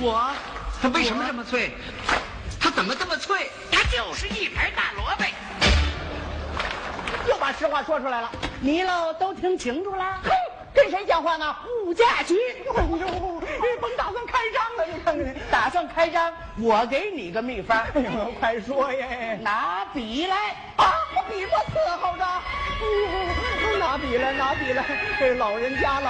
它为什么这么脆？它怎么这么脆？ 它就是一盘大萝卜。 又把实话说出来了， 你喽都听清楚了？ 哼，跟谁讲话呢？物价局。甭打算开张了，你看看， 打算开张，我给你个秘方。 哎呦，快说耶！ 拿笔来啊，我笔墨伺候着。拿笔了，这老人家了。